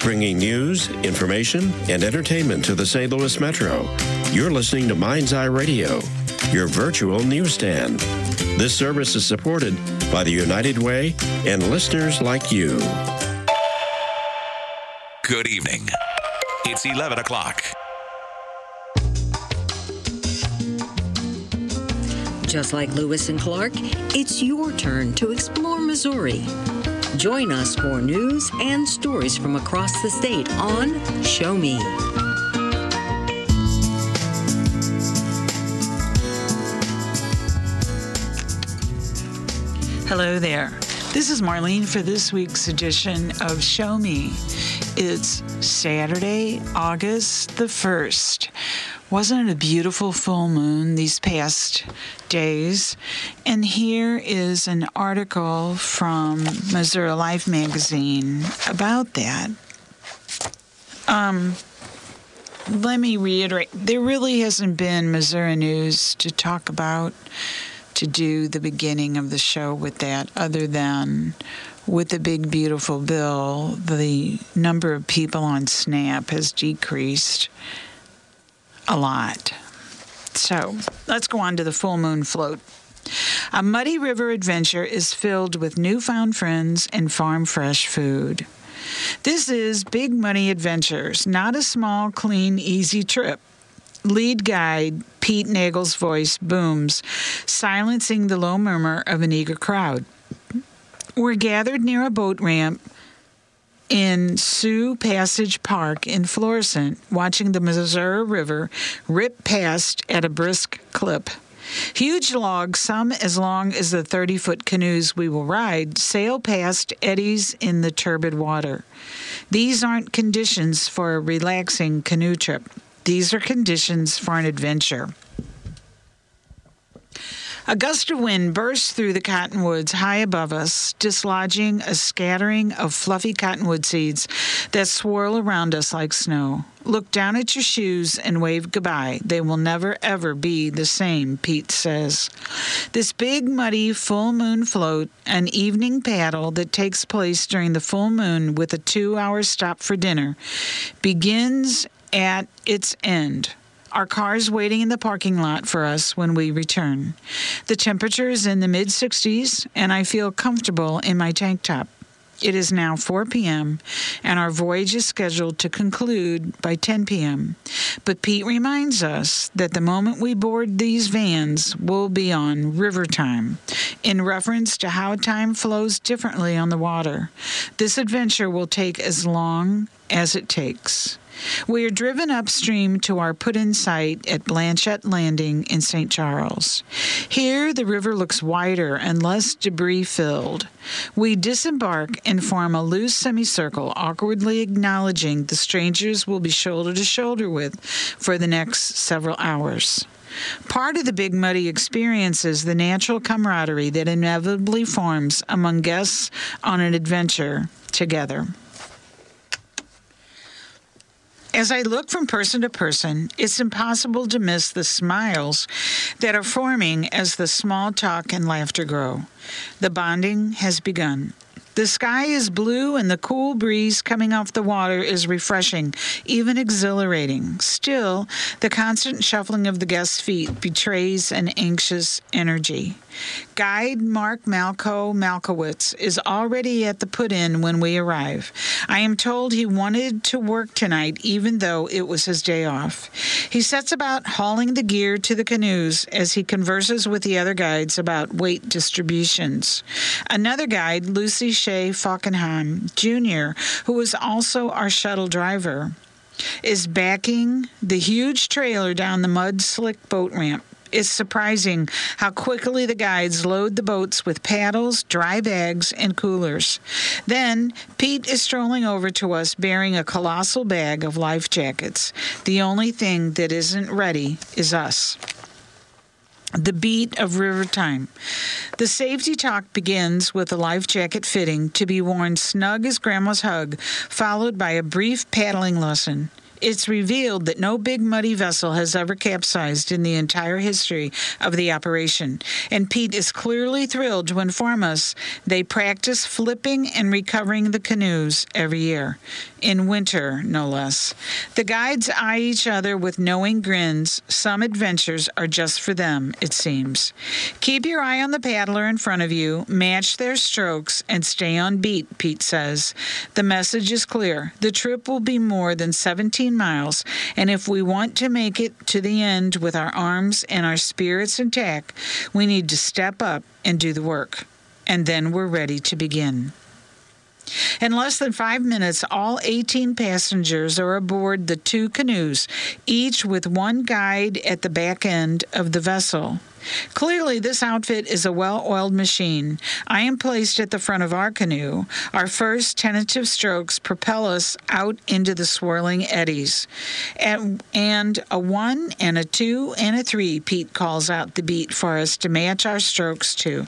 bringing news, information, and entertainment to the St. Louis Metro. You're listening to Mind's Eye Radio, your virtual newsstand. This service is supported by the United Way and listeners like you. Good evening. It's 11 o'clock. Just like Lewis and Clark, it's your turn to explore Missouri. Join us for news and stories from across the state on Show Me. Hello there. This is Marlene for this week's edition of Show Me. It's Saturday, August the 1st. Wasn't it a beautiful full moon these past days? And here is an article from Missouri Life magazine about that. Let me reiterate, there really hasn't been Missouri news to talk about to do the beginning of the show with that, other than with the big beautiful bill, the number of people on SNAP has decreased a lot. So let's go on to the full moon float. A muddy river adventure is filled with newfound friends and farm fresh food. This is Big Muddy Adventures, not a small, clean, easy trip. Lead guide Pete Nagel's voice booms, silencing the low murmur of an eager crowd. We're gathered near a boat ramp in Sioux Passage Park in Florissant, watching the Missouri River rip past at a brisk clip. Huge logs, some as long as the 30-foot canoes we will ride, sail past eddies in the turbid water. These aren't conditions for a relaxing canoe trip. These are conditions for an adventure. A gust of wind bursts through the cottonwoods high above us, dislodging a scattering of fluffy cottonwood seeds that swirl around us like snow. Look down at your shoes and wave goodbye. They will never, ever be the same, Pete says. This big, muddy, full moon float, an evening paddle that takes place during the full moon with a 2-hour stop for dinner, begins at its end. Our car's waiting in the parking lot for us when we return. The temperature is in the mid-60s, and I feel comfortable in my tank top. It is now 4 p.m., and our voyage is scheduled to conclude by 10 p.m. But Pete reminds us that the moment we board these vans, we'll be on river time, in reference to how time flows differently on the water. This adventure will take as long as it takes. We are driven upstream to our put-in site at Blanchette Landing in St. Charles. Here, the river looks wider and less debris-filled. We disembark and form a loose semicircle, awkwardly acknowledging the strangers we'll be shoulder to shoulder with for the next several hours. Part of the Big Muddy experience is the natural camaraderie that inevitably forms among guests on an adventure together. As I look from person to person, it's impossible to miss the smiles that are forming as the small talk and laughter grow. The bonding has begun. The sky is blue and the cool breeze coming off the water is refreshing, even exhilarating. Still, the constant shuffling of the guests' feet betrays an anxious energy. Guide Mark Malkowitz is already at the put-in when we arrive. I am told he wanted to work tonight even though it was his day off. He sets about hauling the gear to the canoes as he converses with the other guides about weight distributions. Another guide, Lucy Shea Falkenheim, Jr., who is also our shuttle driver, is backing the huge trailer down the mud-slick boat ramp. It's surprising how quickly the guides load the boats with paddles, dry bags, and coolers. Then, Pete is strolling over to us bearing a colossal bag of life jackets. The only thing that isn't ready is us. The beat of river time. The safety talk begins with a life jacket fitting to be worn snug as Grandma's hug, followed by a brief paddling lesson. it's revealed that no big muddy vessel has ever capsized in the entire history of the operation. And Pete is clearly thrilled to inform us they practice flipping and recovering the canoes every year. In winter, no less. The guides eye each other with knowing grins. Some adventures are just for them, it seems. Keep your eye on the paddler in front of you, match their strokes, and stay on beat, Pete says. The message is clear. The trip will be more than 17 miles, and if we want to make it to the end with our arms and our spirits intact, we need to step up and do the work. And then we're ready to begin. In less than 5 minutes, all 18 passengers are aboard the 2 canoes, each with one guide at the back end of the vessel. Clearly, this outfit is a well-oiled machine. I am placed at the front of our canoe. Our first tentative strokes propel us out into the swirling eddies. And a 1 and a 2 and a 3, Pete calls out the beat for us to match our strokes to.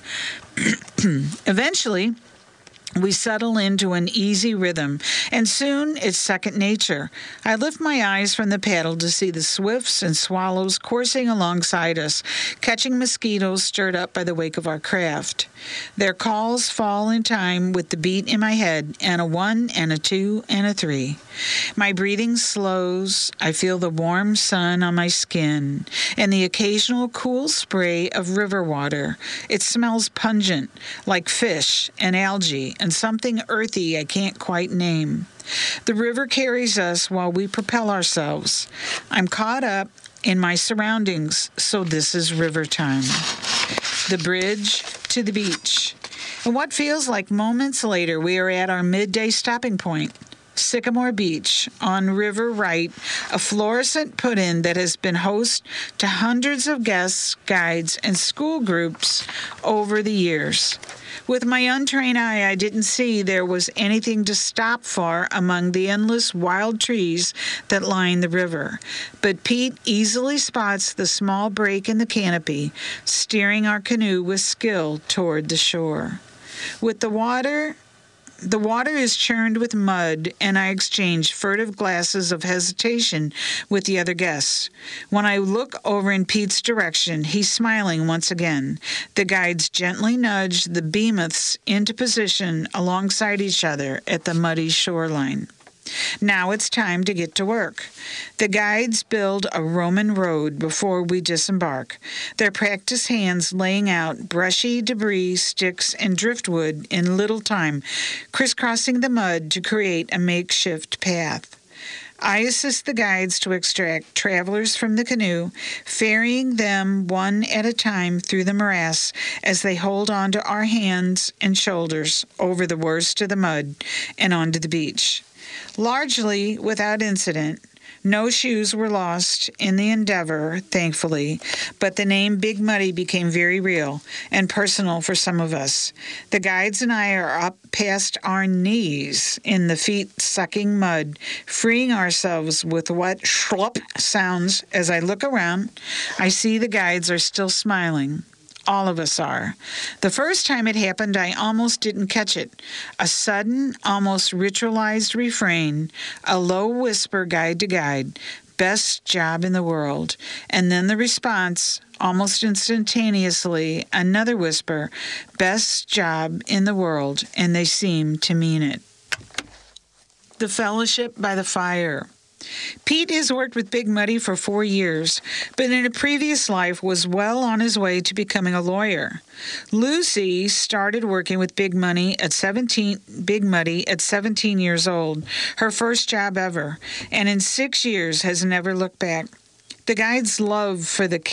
Eventually, we settle into an easy rhythm, and soon it's second nature. I lift my eyes from the paddle to see the swifts and swallows coursing alongside us, catching mosquitoes stirred up by the wake of our craft. Their calls fall in time with the beat in my head, and a 1 and a 2 and a 3. My breathing slows. I feel the warm sun on my skin, and the occasional cool spray of river water. It smells pungent, like fish and algae, and something earthy I can't quite name. The river carries us while we propel ourselves. I'm caught up in my surroundings, so this is river time. The bridge to the beach. And what feels like moments later, we are at our midday stopping point. Sycamore Beach, on River Right, a fluorescent put-in that has been host to hundreds of guests, guides, and school groups over the years. With my untrained eye, I didn't see there was anything to stop for among the endless wild trees that line the river. But Pete easily spots the small break in the canopy, steering our canoe with skill toward the shore. With the water is churned with mud, and I exchange furtive glances of hesitation with the other guests. When I look over in Pete's direction, he's smiling once again. The guides gently nudge the behemoths into position alongside each other at the muddy shoreline. Now it's time to get to work. The guides build a Roman road before we disembark, their practiced hands laying out brushy debris, sticks, and driftwood in little time, crisscrossing the mud to create a makeshift path. I assist the guides to extract travelers from the canoe, ferrying them one at a time through the morass as they hold on to our hands and shoulders over the worst of the mud and onto the beach. Largely without incident. No shoes were lost in the endeavor, thankfully, but the name Big Muddy became very real and personal for some of us. The guides and I are up past our knees in the feet-sucking mud, freeing ourselves with what schlop sounds. As I look around, I see the guides are still smiling. All of us are. The first time it happened, I almost didn't catch it. A sudden, almost ritualized refrain, a low whisper guide to guide, best job in the world. And then the response, almost instantaneously, another whisper, best job in the world, and they seem to mean it. The Fellowship by the Fire. Pete has worked with Big Muddy for 4 years, but in a previous life was well on his way to becoming a lawyer. Lucy started working with Big Muddy at 17 years old, her first job ever, and in 6 years has never looked back. The guide's love for the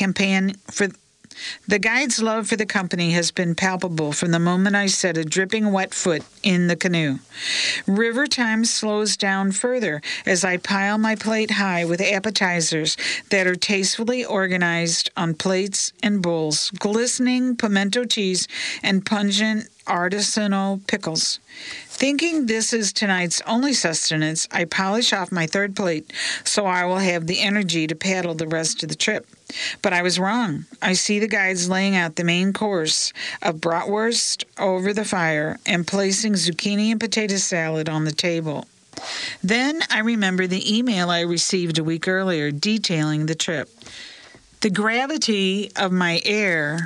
company has been palpable from the moment I set a dripping wet foot in the canoe. River time slows down further as I pile my plate high with appetizers that are tastefully organized on plates and bowls, glistening pimento cheese and pungent artisanal pickles. Thinking this is tonight's only sustenance, I polish off my third plate so I will have the energy to paddle the rest of the trip. But I was wrong. I see the guides laying out the main course of bratwurst over the fire and placing zucchini and potato salad on the table. Then I remember the email I received a week earlier detailing the trip. The gravity of my air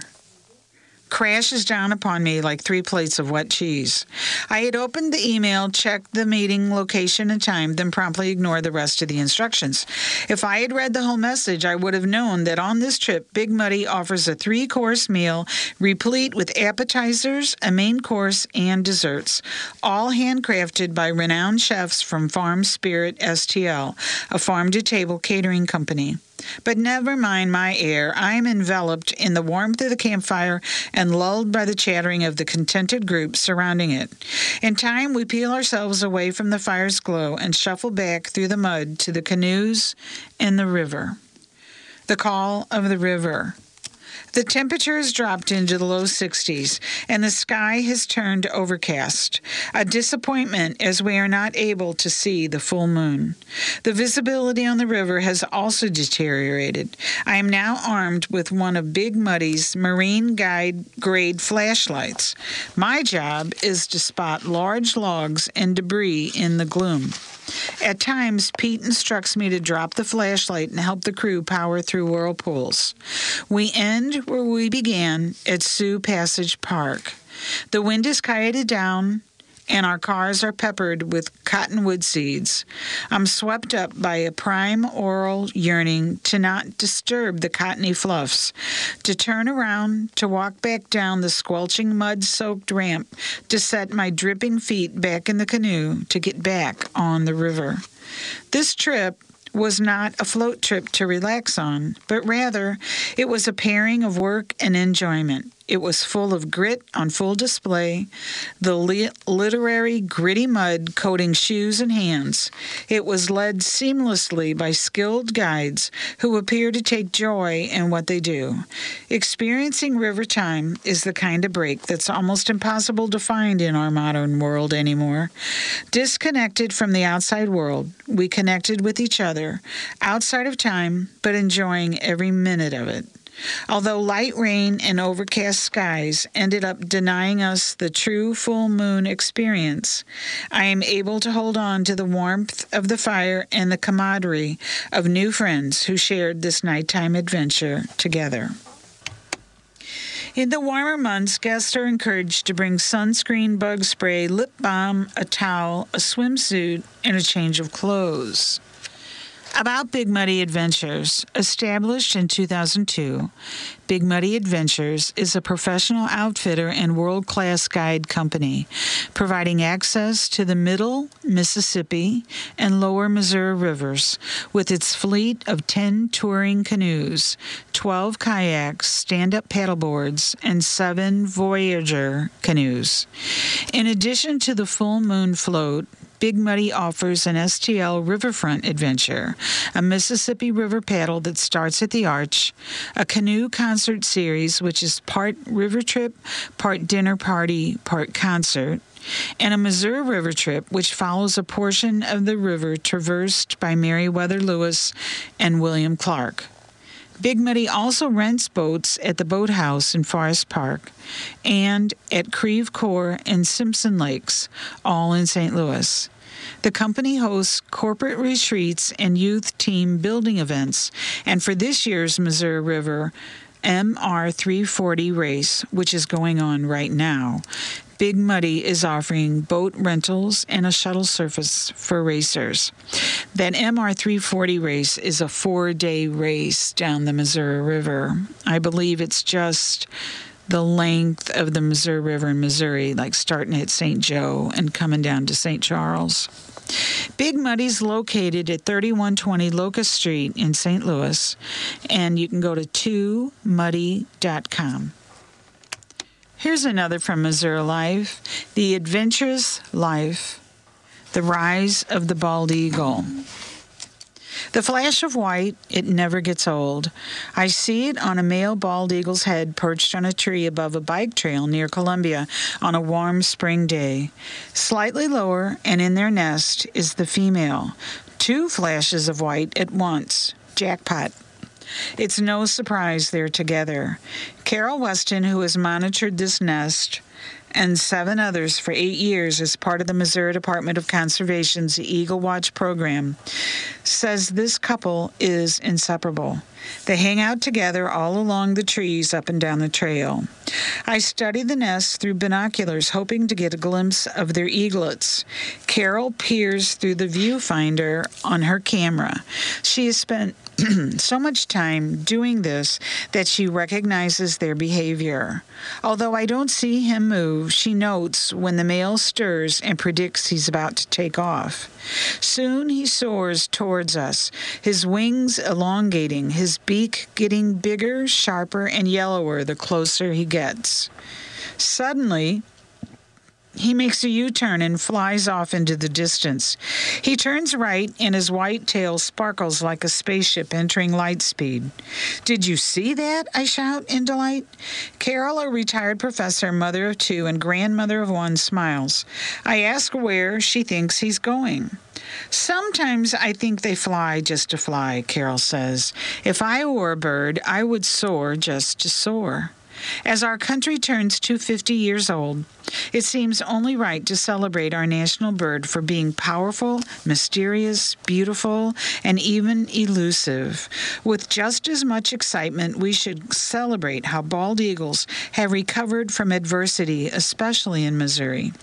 crashes down upon me like 3 plates of wet cheese. I had opened the email, checked the meeting location and time, then promptly ignored the rest of the instructions. If I had read the whole message, I would have known that on this trip, Big Muddy offers a 3-course meal replete with appetizers, a main course, and desserts, all handcrafted by renowned chefs from Farm Spirit STL, a farm-to-table catering company. But never mind my air. I am enveloped in the warmth of the campfire and lulled by the chattering of the contented group surrounding it. In time, we peel ourselves away from the fire's glow and shuffle back through the mud to the canoes and the river. The call of the river. The temperature has dropped into the low 60s, and the sky has turned overcast, a disappointment as we are not able to see the full moon. The visibility on the river has also deteriorated. I am now armed with one of Big Muddy's marine guide grade flashlights. My job is to spot large logs and debris in the gloom. At times, Pete instructs me to drop the flashlight and help the crew power through whirlpools. We end where we began at Sioux Passage Park. The wind is quieted down, and our cars are peppered with cottonwood seeds. I'm swept up by a prime oral yearning to not disturb the cottony fluffs, to turn around, to walk back down the squelching mud-soaked ramp, to set my dripping feet back in the canoe, to get back on the river. This trip was not a float trip to relax on, but rather it was a pairing of work and enjoyment. It was full of grit on full display, the literary gritty mud coating shoes and hands. It was led seamlessly by skilled guides who appear to take joy in what they do. Experiencing river time is the kind of break that's almost impossible to find in our modern world anymore. Disconnected from the outside world, we connected with each other, outside of time, but enjoying every minute of it. Although light rain and overcast skies ended up denying us the true full moon experience, I am able to hold on to the warmth of the fire and the camaraderie of new friends who shared this nighttime adventure together. In the warmer months, guests are encouraged to bring sunscreen, bug spray, lip balm, a towel, a swimsuit, and a change of clothes. About Big Muddy Adventures. Established in 2002, Big Muddy Adventures is a professional outfitter and world-class guide company, providing access to the Middle Mississippi and Lower Missouri rivers with its fleet of 10 touring canoes, 12 kayaks, stand-up paddleboards, and 7 Voyager canoes. In addition to the full moon float, Big Muddy offers an STL Riverfront Adventure, a Mississippi River paddle that starts at the Arch, a canoe concert series which is part river trip, part dinner party, part concert, and a Missouri River trip which follows a portion of the river traversed by Meriwether Lewis and William Clark. Big Muddy also rents boats at the Boathouse in Forest Park and at Creve Coeur and Simpson Lakes, all in St. Louis. The company hosts corporate retreats and youth team building events, and for this year's Missouri River MR340 race, which is going on right now, Big Muddy is offering boat rentals and a shuttle service for racers. That MR340 race is a 4-day race down the Missouri River. I believe it's just the length of the Missouri River in Missouri, like starting at St. Joe and coming down to St. Charles. Big Muddy's located at 3120 Locust Street in St. Louis, and you can go to 2muddy.com. Here's another from Missouri Life, The Adventurous Life, The Rise of the Bald Eagle. The flash of white, it never gets old. I see it on a male bald eagle's head perched on a tree above a bike trail near Columbia on a warm spring day. Slightly lower and in their nest is the female. 2 flashes of white at once. Jackpot. It's no surprise they're together. Carol Weston, who has monitored this nest and 7 others for 8 years as part of the Missouri Department of Conservation's Eagle Watch program, says this couple is inseparable. They hang out together all along the trees up and down the trail. I study the nests through binoculars, hoping to get a glimpse of their eaglets. Carol peers through the viewfinder on her camera. She has spent so much time doing this that she recognizes their behavior. Although I don't see him move, she notes when the male stirs and predicts he's about to take off. Soon he soars towards us, his wings elongating, his beak getting bigger, sharper, and yellower the closer he gets. Suddenly, he makes a U-turn and flies off into the distance. He turns right, and his white tail sparkles like a spaceship entering light speed. "Did you see that?" I shout in delight. Carol, a retired professor, mother of 2, and grandmother of 1, smiles. I ask where she thinks he's going. "Sometimes I think they fly just to fly," Carol says. "If I were a bird, I would soar just to soar." As our country turns 250 years old, it seems only right to celebrate our national bird for being powerful, mysterious, beautiful, and even elusive. With just as much excitement, we should celebrate how bald eagles have recovered from adversity, especially in Missouri.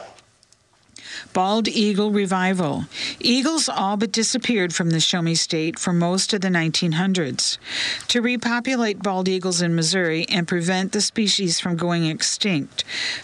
Bald eagle revival. Eagles all but disappeared from the Show Me State for most of the 1900s. To repopulate bald eagles in Missouri and prevent the species from going extinct,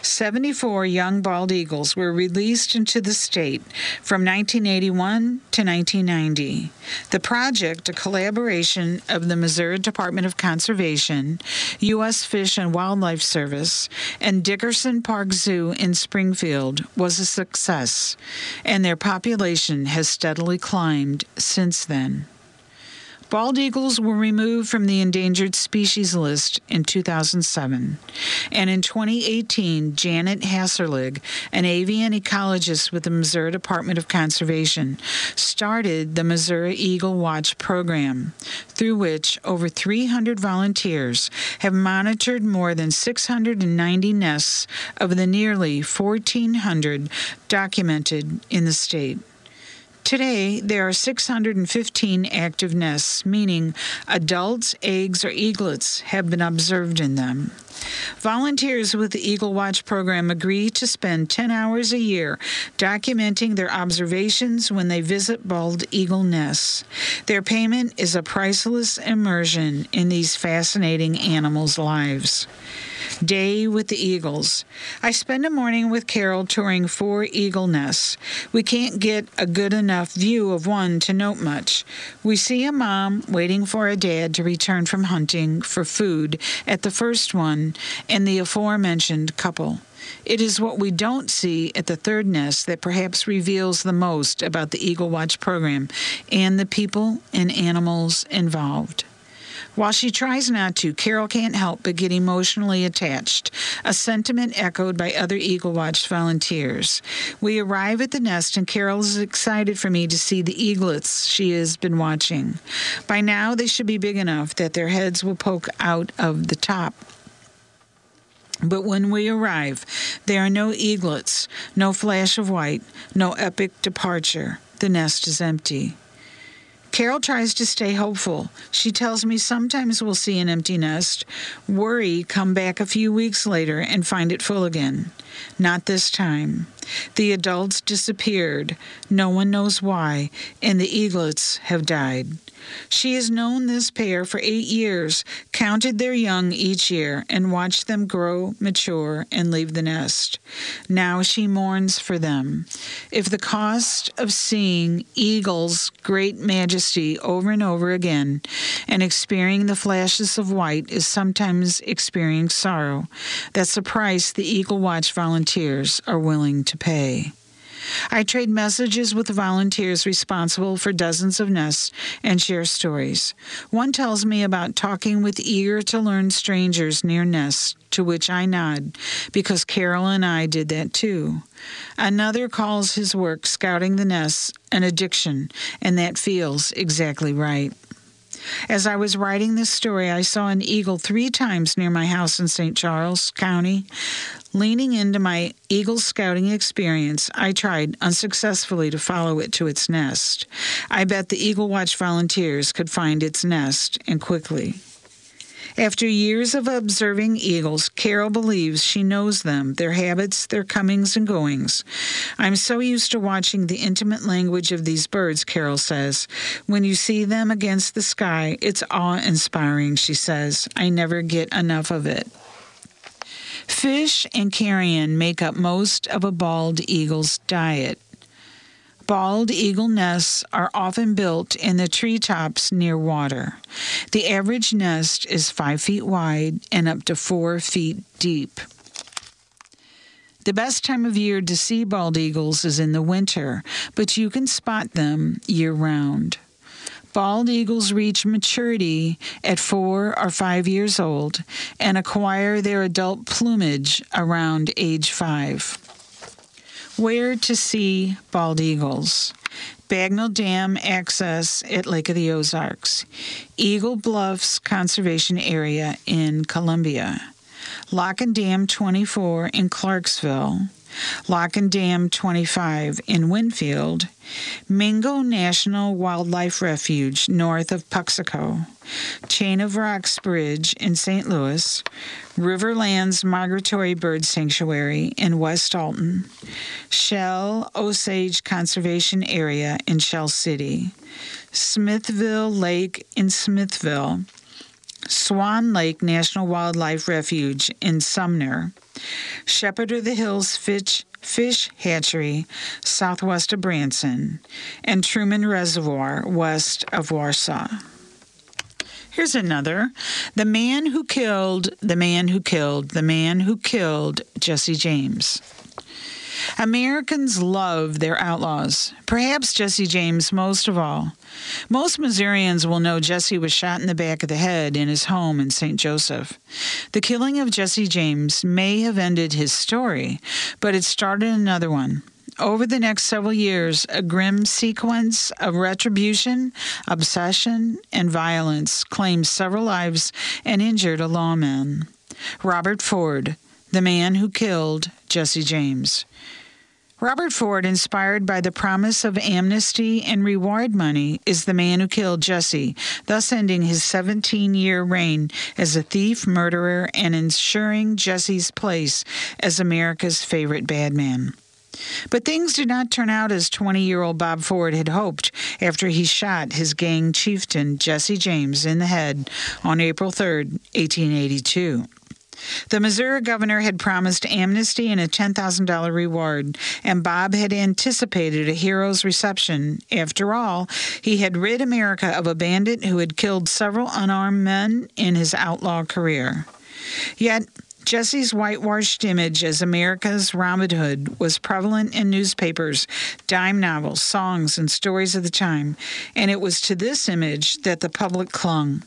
74 young bald eagles were released into the state from 1981 to 1990. The project, a collaboration of the Missouri Department of Conservation, U.S. Fish and Wildlife Service, and Dickerson Park Zoo in Springfield, was a success, and their population has steadily climbed since then. Bald eagles were removed from the endangered species list in 2007, and in 2018, Janet Hasserlig, an avian ecologist with the Missouri Department of Conservation, started the Missouri Eagle Watch program, through which over 300 volunteers have monitored more than 690 nests of the nearly 1,400 documented in the state. Today, there are 615 active nests, meaning adults, eggs, or eaglets have been observed in them. Volunteers with the Eagle Watch program agree to spend 10 hours a year documenting their observations when they visit bald eagle nests. Their payment is a priceless immersion in these fascinating animals' lives. Day with the Eagles. I spend a morning with Carol touring 4 eagle nests. We can't get a good enough view of one to note much. We see a mom waiting for a dad to return from hunting for food at the first one and the aforementioned couple. It is what we don't see at the 3rd nest that perhaps reveals the most about the Eagle Watch program and the people and animals involved. While she tries not to, Carol can't help but get emotionally attached, a sentiment echoed by other Eagle Watch volunteers. We arrive at the nest, and Carol is excited for me to see the eaglets she has been watching. By now, they should be big enough that their heads will poke out of the top. But when we arrive, there are no eaglets, no flash of white, no epic departure. The nest is empty. Carol tries to stay hopeful. She tells me sometimes we'll see an empty nest, worry, come back a few weeks later and find it full again. Not this time. The adults disappeared. No one knows why, and the eaglets have died. She has known this pair for 8 years, counted their young each year, and watched them grow, mature, and leave the nest. Now she mourns for them. If the cost of seeing eagles' great majesty over and over again and experiencing the flashes of white is sometimes experiencing sorrow, that's a price the Eagle Watch volunteers are willing to pay. I trade messages with the volunteers responsible for dozens of nests and share stories. One tells me about talking with eager-to-learn strangers near nests, to which I nod, because Carol and I did that too. Another calls his work scouting the nests an addiction, and that feels exactly right. As I was writing this story, I saw an eagle 3 times near my house in St. Charles County. Leaning into my eagle scouting experience, I tried unsuccessfully to follow it to its nest. I bet the Eagle Watch volunteers could find its nest, and quickly. After years of observing eagles, Carol believes she knows them, their habits, their comings and goings. I'm so used to watching the intimate language of these birds, Carol says. When you see them against the sky, it's awe-inspiring, she says. I never get enough of it. Fish and carrion make up most of a bald eagle's diet. Bald eagle nests are often built in the treetops near water. The average nest is 5 feet wide and up to 4 feet deep. The best time of year to see bald eagles is in the winter, but you can spot them year-round. Bald eagles reach maturity at 4 or 5 years old and acquire their adult plumage around age 5. Where to see bald eagles? Bagnell Dam access at Lake of the Ozarks. Eagle Bluffs Conservation Area in Columbia. Lock and Dam 24 in Clarksville. Lock and Dam 25 in Winfield. Mingo National Wildlife Refuge north of Puxico. Chain of Rocks Bridge in St. Louis. Riverlands Migratory Bird Sanctuary in West Alton. Shell Osage Conservation Area in Shell City. Smithville Lake in Smithville. Swan Lake National Wildlife Refuge in Sumner. Shepherd of the Hills Fish Hatchery southwest of Branson. And Truman Reservoir west of Warsaw. Here's another. The man who killed Jesse James. Americans love their outlaws, perhaps Jesse James most of all. Most Missourians will know Jesse was shot in the back of the head in his home in St. Joseph. The killing of Jesse James may have ended his story, but it started another one. Over the next several years, a grim sequence of retribution, obsession, and violence claimed several lives and injured a lawman. Robert Ford, the man who killed Jesse James. Robert Ford, inspired by the promise of amnesty and reward money, is the man who killed Jesse, thus ending his 17-year reign as a thief, murderer, and ensuring Jesse's place as America's favorite bad man. But things did not turn out as 20-year-old Bob Ford had hoped after he shot his gang chieftain Jesse James in the head on April 3, 1882. The Missouri governor had promised amnesty and a $10,000 reward, and Bob had anticipated a hero's reception. After all, he had rid America of a bandit who had killed several unarmed men in his outlaw career. Yet, Jesse's whitewashed image as America's Robin Hood was prevalent in newspapers, dime novels, songs, and stories of the time, and it was to this image that the public clung.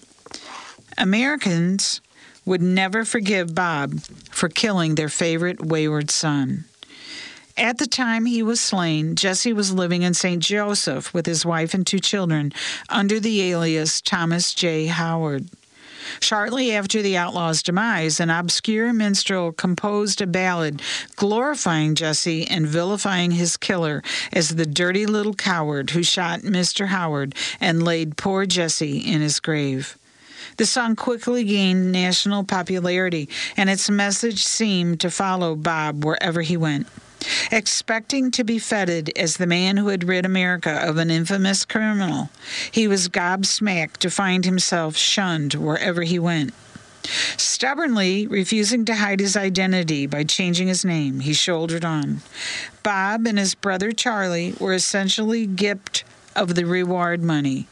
Americans would never forgive Bob for killing their favorite wayward son. At the time he was slain, Jesse was living in St. Joseph with his wife and 2 children under the alias Thomas J. Howard. Shortly after the outlaw's demise, an obscure minstrel composed a ballad glorifying Jesse and vilifying his killer as the dirty little coward who shot Mr. Howard and laid poor Jesse in his grave. The song quickly gained national popularity, and its message seemed to follow Bob wherever he went. Expecting to be feted as the man who had rid America of an infamous criminal, he was gobsmacked to find himself shunned wherever he went. Stubbornly refusing to hide his identity by changing his name, he shouldered on. Bob and his brother Charlie were essentially gypped of the reward money.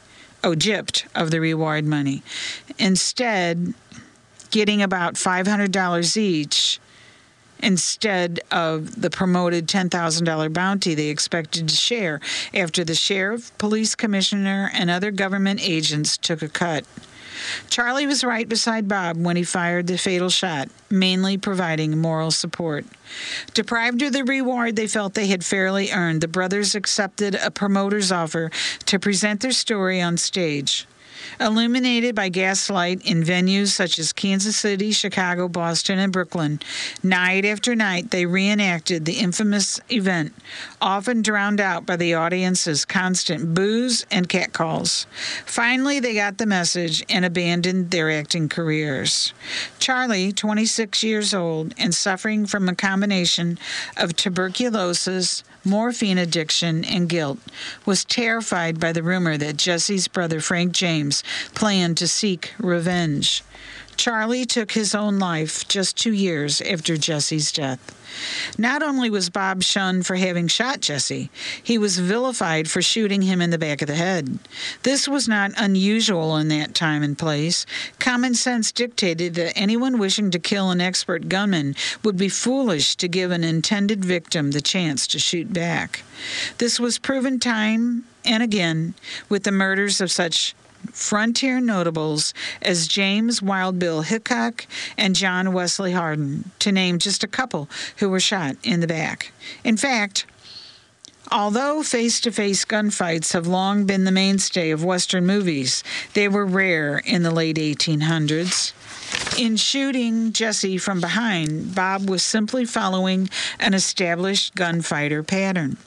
Instead, getting about $500 each instead of the promoted $10,000 bounty they expected to share after the sheriff, police commissioner, and other government agents took a cut. Charlie was right beside Bob when he fired the fatal shot, mainly providing moral support. Deprived of the reward they felt they had fairly earned, the brothers accepted a promoter's offer to present their story on stage. Illuminated by gaslight in venues such as Kansas City, Chicago, Boston, and Brooklyn, night after night they reenacted the infamous event, often drowned out by the audience's constant boos and catcalls. Finally, they got the message and abandoned their acting careers. Charlie, 26 years old and suffering from a combination of tuberculosis, morphine addiction, and guilt, was terrified by the rumor that Jesse's brother Frank James planned to seek revenge. Charlie took his own life just 2 years after Jesse's death. Not only was Bob shunned for having shot Jesse, he was vilified for shooting him in the back of the head. This was not unusual in that time and place. Common sense dictated that anyone wishing to kill an expert gunman would be foolish to give an intended victim the chance to shoot back. This was proven time and again with the murders of such frontier notables as James Wild Bill Hickok and John Wesley Hardin, to name just a couple who were shot in the back. In fact, although face-to-face gunfights have long been the mainstay of Western movies, they were rare in the late 1800s. In shooting Jesse from behind, Bob was simply following an established gunfighter pattern.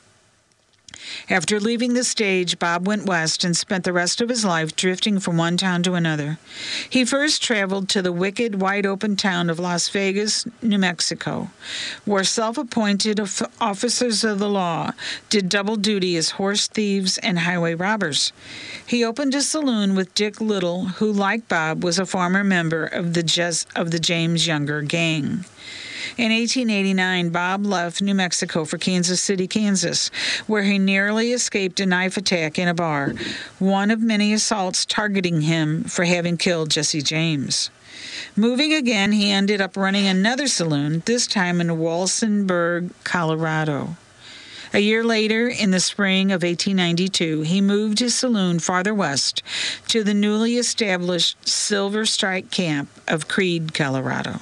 After leaving the stage, Bob went west and spent the rest of his life drifting from one town to another. He first traveled to the wicked, wide-open town of Las Vegas, New Mexico, where self-appointed officers of the law did double duty as horse thieves and highway robbers. He opened a saloon with Dick Little, who, like Bob, was a former member of the James Younger gang. In 1889, Bob left New Mexico for Kansas City, Kansas, where he narrowly escaped a knife attack in a bar, one of many assaults targeting him for having killed Jesse James. Moving again, he ended up running another saloon, this time in Walsenburg, Colorado. A year later, in the spring of 1892, he moved his saloon farther west to the newly established Silver Strike Camp of Creede, Colorado.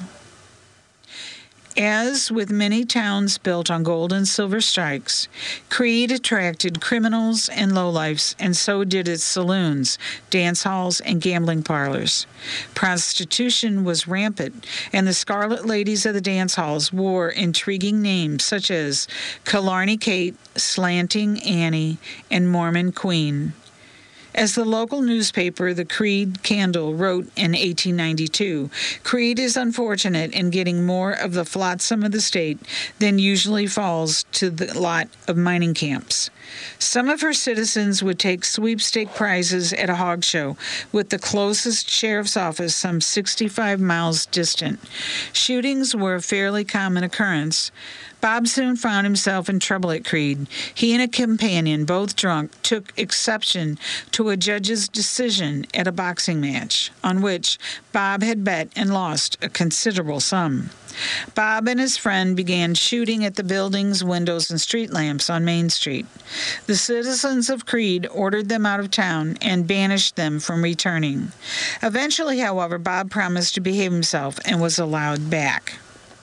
As with many towns built on gold and silver strikes, Creede attracted criminals and lowlifes, and so did its saloons, dance halls, and gambling parlors. Prostitution was rampant, and the scarlet ladies of the dance halls wore intriguing names such as Killarney Kate, Slanting Annie, and Mormon Queen. As the local newspaper, the Creede Candle, wrote in 1892, Creede is unfortunate in getting more of the flotsam of the state than usually falls to the lot of mining camps. Some of her citizens would take sweepstake prizes at a hog show, with the closest sheriff's office some 65 miles distant. Shootings were a fairly common occurrence. Bob soon found himself in trouble at Creede. He and a companion, both drunk, took exception to a judge's decision at a boxing match, on which Bob had bet and lost a considerable sum. Bob and his friend began shooting at the buildings, windows, and street lamps on Main Street. The citizens of Creede ordered them out of town and banished them from returning. Eventually, however, Bob promised to behave himself and was allowed back.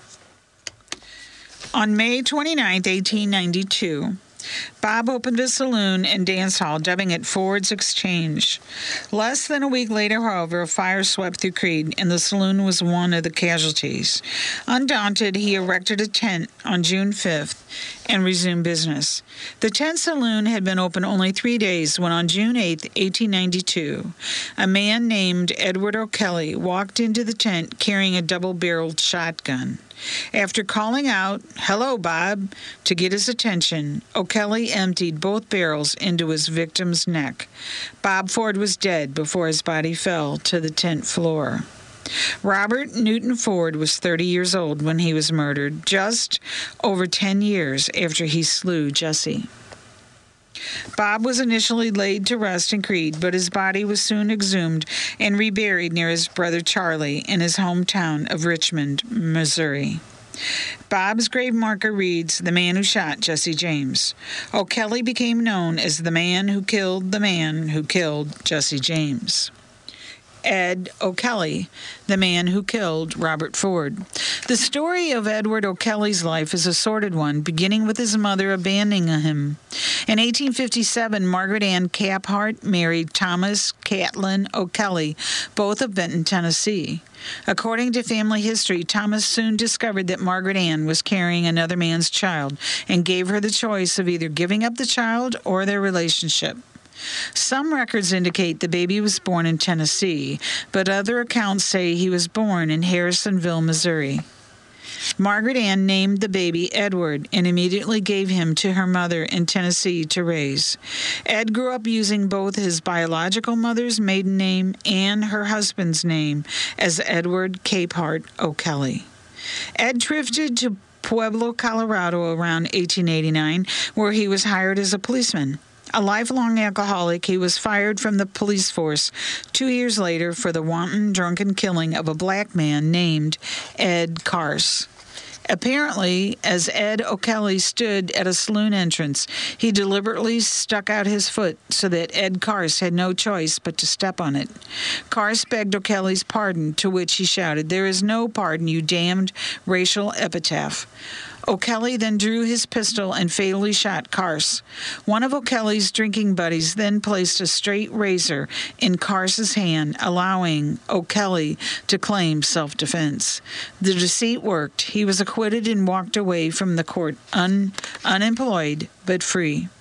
On May 29, 1892, Bob opened a saloon and dance hall, dubbing it Ford's Exchange. Less than a week later, however, a fire swept through Creede, and the saloon was one of the casualties. Undaunted, he erected a tent on June 5th and resumed business. The tent saloon had been open only 3 days when on June 8, 1892, a man named Edward O'Kelly walked into the tent carrying a double-barreled shotgun. After calling out, "Hello, Bob," to get his attention, O'Kelly emptied both barrels into his victim's neck. Bob Ford was dead before his body fell to the tent floor. Robert Newton Ford was 30 years old when he was murdered, just over 10 years after he slew Jesse. Bob was initially laid to rest in Creede, but his body was soon exhumed and reburied near his brother Charlie in his hometown of Richmond, Missouri. Bob's grave marker reads, "The man who shot Jesse James." O'Kelly became known as the man who killed Jesse James. Ed O'Kelly, the man who killed Robert Ford. The story of Edward O'Kelly's life is a sordid one, beginning with his mother abandoning him. In 1857, Margaret Ann Caphart married Thomas Catlin O'Kelly, both of Benton, Tennessee. According to family history, Thomas soon discovered that Margaret Ann was carrying another man's child and gave her the choice of either giving up the child or their relationship. Some records indicate the baby was born in Tennessee, but other accounts say he was born in Harrisonville, Missouri. Margaret Ann named the baby Edward and immediately gave him to her mother in Tennessee to raise. Ed grew up using both his biological mother's maiden name and her husband's name as Edward Caphart O'Kelly. Ed drifted to Pueblo, Colorado around 1889, where he was hired as a policeman. A lifelong alcoholic, he was fired from the police force 2 years later for the wanton drunken killing of a black man named Ed Carse. Apparently, as Ed O'Kelly stood at a saloon entrance, he deliberately stuck out his foot so that Ed Carse had no choice but to step on it. Carse begged O'Kelly's pardon, to which he shouted, "There is no pardon, you damned racial epitaph." O'Kelly then drew his pistol and fatally shot Carse. One of O'Kelly's drinking buddies then placed a straight razor in Carse's hand, allowing O'Kelly to claim self-defense. The deceit worked. He was acquitted and walked away from the court unemployed but free.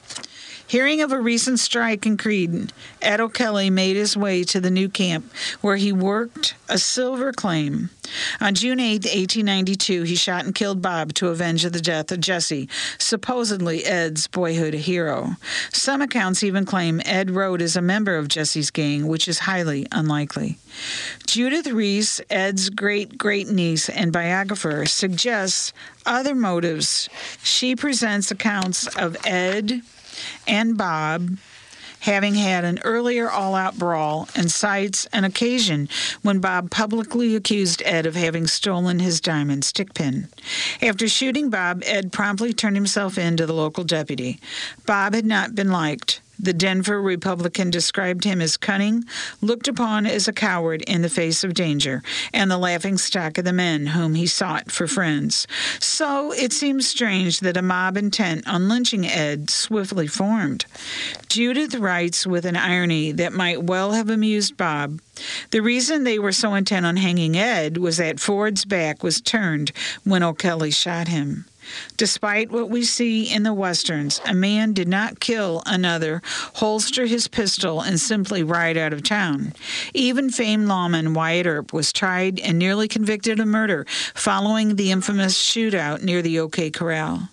Hearing of a recent strike in Creede, Ed O'Kelly made his way to the new camp, where he worked a silver claim. On June 8, 1892, he shot and killed Bob to avenge the death of Jesse, supposedly Ed's boyhood hero. Some accounts even claim Ed rode as a member of Jesse's gang, which is highly unlikely. Judith Reese, Ed's great-great-niece and biographer, suggests other motives. She presents accounts of Ed and Bob having had an earlier all-out brawl and cites an occasion when Bob publicly accused Ed of having stolen his diamond stick pin. After shooting Bob, Ed promptly turned himself in to the local deputy. Bob had not been liked. The Denver Republican described him as cunning, looked upon as a coward in the face of danger, and the laughingstock of the men whom he sought for friends. So it seems strange that a mob intent on lynching Ed swiftly formed. Judith writes with an irony that might well have amused Bob. The reason they were so intent on hanging Ed was that Ford's back was turned when O'Kelly shot him. Despite what we see in the Westerns, a man did not kill another, holster his pistol, and simply ride out of town. Even famed lawman Wyatt Earp was tried and nearly convicted of murder following the infamous shootout near the OK Corral.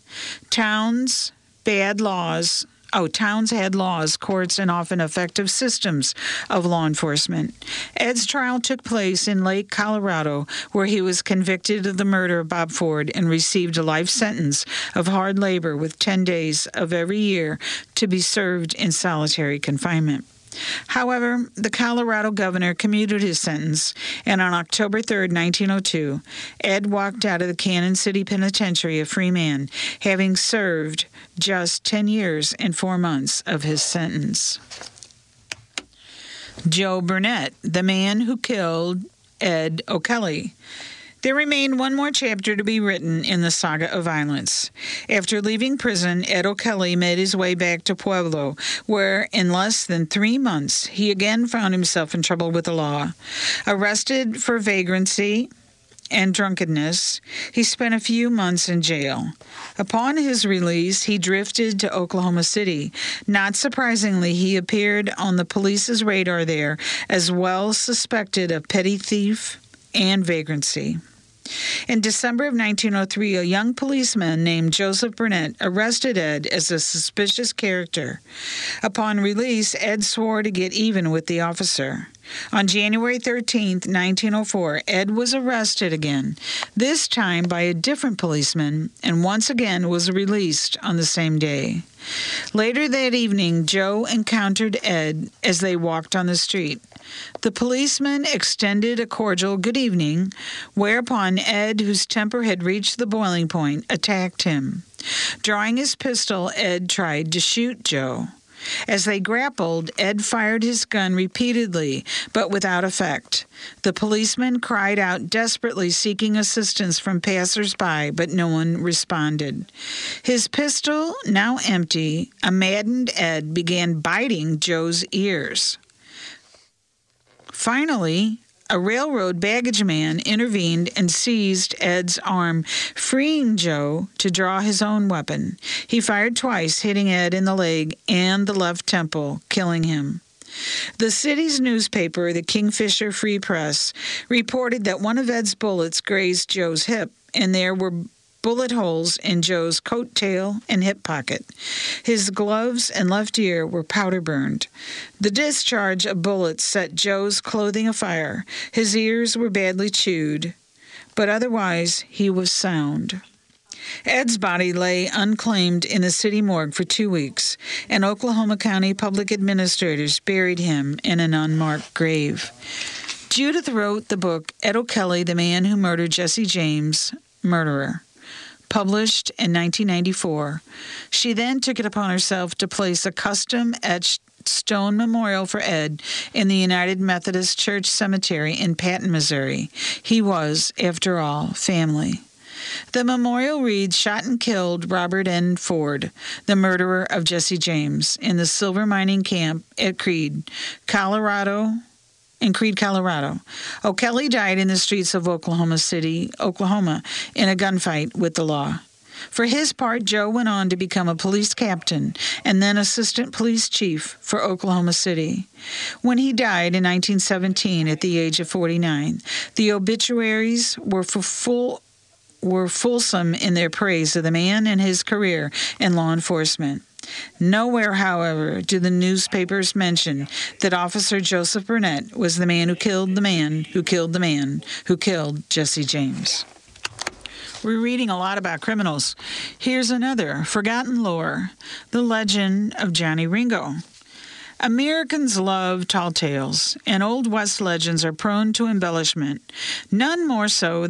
Towns had laws, courts, and often effective systems of law enforcement. Ed's trial took place in Lake, Colorado, where he was convicted of the murder of Bob Ford and received a life sentence of hard labor with 10 days of every year to be served in solitary confinement. However, the Colorado governor commuted his sentence, and on October 3, 1902, Ed walked out of the Cannon City Penitentiary a free man, having served just 10 years and 4 months of his sentence. Joe Burnett, the man who killed Ed O'Kelly. There remained one more chapter to be written in the saga of violence. After leaving prison, Ed O'Kelly made his way back to Pueblo, where in less than 3 months he again found himself in trouble with the law. Arrested for vagrancy and drunkenness, he spent a few months in jail. Upon his release, he drifted to Oklahoma City. Not surprisingly, he appeared on the police's radar there as well suspected of petty thief and vagrancy. In December of 1903, a young policeman named Joseph Burnett arrested Ed as a suspicious character. Upon release, Ed swore to get even with the officer. On January 13, 1904, Ed was arrested again, this time by a different policeman, and once again was released on the same day. Later that evening, Joe encountered Ed as they walked on the street. The policeman extended a cordial good evening, whereupon Ed, whose temper had reached the boiling point, attacked him. Drawing his pistol, Ed tried to shoot Joe. As they grappled, Ed fired his gun repeatedly, but without effect. The policeman cried out desperately, seeking assistance from passers-by, but no one responded. His pistol now empty, a maddened Ed began biting Joe's ears. Finally, a railroad baggage man intervened and seized Ed's arm, freeing Joe to draw his own weapon. He fired twice, hitting Ed in the leg and the left temple, killing him. The city's newspaper, the Kingfisher Free Press, reported that one of Ed's bullets grazed Joe's hip, and there were bullet holes in Joe's coat tail and hip pocket. His gloves and left ear were powder burned. The discharge of bullets set Joe's clothing afire. His ears were badly chewed, but otherwise he was sound. Ed's body lay unclaimed in the city morgue for 2 weeks, and Oklahoma County public administrators buried him in an unmarked grave. Judith wrote the book Ed O'Kelly, The Man Who Murdered Jesse James, Murderer, published in 1994. She then took it upon herself to place a custom-etched stone memorial for Ed in the United Methodist Church Cemetery in Patton, Missouri. He was, after all, family. The memorial reads, "Shot and killed Robert N. Ford, the murderer of Jesse James, in the silver mining camp at Creede, Colorado. O'Kelly died in the streets of Oklahoma City, Oklahoma, in a gunfight with the law." For his part, Joe went on to become a police captain and then assistant police chief for Oklahoma City. When he died in 1917 at the age of 49, the obituaries were fulsome in their praise of the man and his career in law enforcement. Nowhere, however, do the newspapers mention that Officer Joseph Burnett was the man who killed the man who killed the man who killed Jesse James. We're reading a lot about criminals. Here's another forgotten lore, the legend of Johnny Ringo. Americans love tall tales, and Old West legends are prone to embellishment, none more so